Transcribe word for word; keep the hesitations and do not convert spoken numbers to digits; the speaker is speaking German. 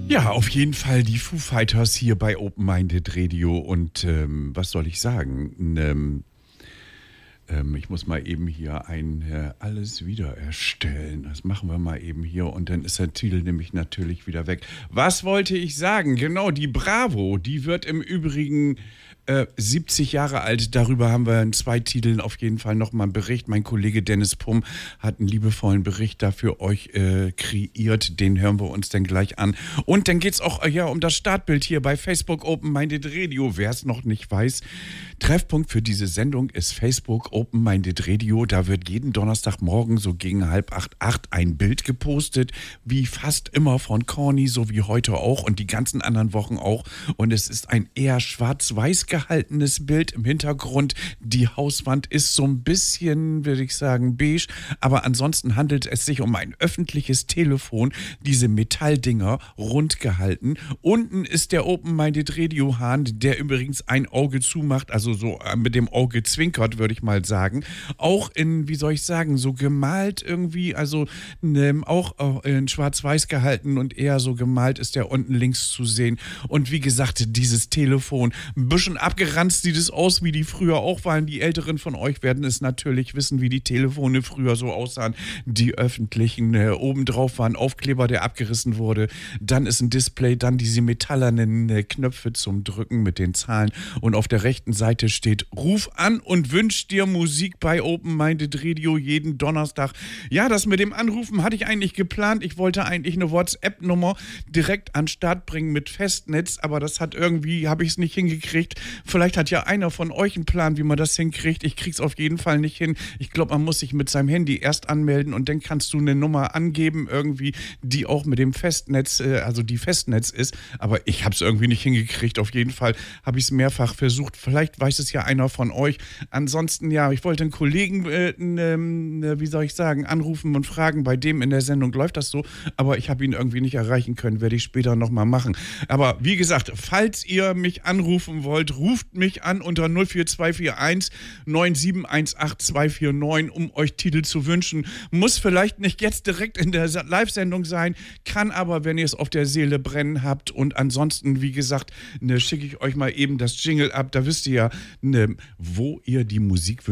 Ja, auf jeden Fall die Foo Fighters hier bei Open Minded Radio und ähm, was soll ich sagen? Ähm, ähm, ich muss mal eben hier ein äh, alles wiedererstellen. Das machen wir mal eben hier und dann ist der Titel nämlich natürlich wieder weg. Was wollte ich sagen? Genau, die Bravo, die wird im Übrigen äh, siebzig Jahre alt. Darüber haben wir in zwei Titeln auf jeden Fall nochmal einen Bericht. Mein Kollege Dennis Pumm hat einen liebevollen Bericht dafür euch äh, kreiert. Den hören wir uns dann gleich an. Und dann geht es auch äh, ja, um das Startbild hier bei Facebook Open Minded Radio. Wer es noch nicht weiß, Treffpunkt für diese Sendung ist Facebook Open Minded Radio. Da wird jeden Donnerstagmorgen so gegen halb acht, acht ein Bild gepostet, wie fast immer von Corny, so wie heute auch und die ganzen anderen Wochen auch. Und es ist ein eher schwarz-weiß gehaltenes Bild im Hintergrund. Die Hauswand ist so ein bisschen, würde ich sagen, beige, aber ansonsten handelt es sich um ein öffentliches Telefon, diese Metalldinger rund gehalten. Unten ist der Open Minded Radio Hahn, der übrigens ein Auge zumacht, also so mit dem Auge zwinkert, würde ich mal sagen. Auch in, wie soll ich sagen, so gemalt irgendwie, also ne, auch in schwarz-weiß gehalten und eher so gemalt ist der unten links zu sehen. Und wie gesagt, dieses Telefon, ein bisschen abgeranzt sieht es aus, wie die früher auch waren. Die Älteren von euch werden es natürlich wissen, wie die Telefone früher so aussahen. Die öffentlichen, äh, obendrauf war ein Aufkleber, der abgerissen wurde. Dann ist ein Display, dann diese metallernen äh, Knöpfe zum Drücken mit den Zahlen. Und auf der rechten Seite steht, ruf an und wünsch dir Musik bei Open Minded Radio jeden Donnerstag. Ja, das mit dem Anrufen hatte ich eigentlich geplant. Ich wollte eigentlich eine WhatsApp-Nummer direkt an den Start bringen mit Festnetz, aber das hat irgendwie, habe ich es nicht hingekriegt. Vielleicht hat ja einer von euch einen Plan, wie man das hinkriegt. Ich krieg's auf jeden Fall nicht hin. Ich glaube, man muss sich mit seinem Handy erst anmelden und dann kannst du eine Nummer angeben, irgendwie, die auch mit dem Festnetz, äh, also die Festnetz ist. Aber ich habe es irgendwie nicht hingekriegt. Auf jeden Fall habe ich es mehrfach versucht. Vielleicht weiß es ja einer von euch. Ansonsten, ja, ich wollte einen Kollegen, äh, ne, wie soll ich sagen, anrufen und fragen, bei dem in der Sendung läuft das so, aber ich habe ihn irgendwie nicht erreichen können. Werde ich später nochmal machen. Aber wie gesagt, falls ihr mich anrufen wollt, ruft mich an unter null vier zwei vier eins neun sieben eins acht zwei vier neun, um euch Titel zu wünschen. Muss vielleicht nicht jetzt direkt in der Live-Sendung sein, kann aber, wenn ihr es auf der Seele brennen habt. Und ansonsten, wie gesagt, ne, schicke ich euch mal eben das Jingle ab. Da wisst ihr ja, ne, wo ihr die Musik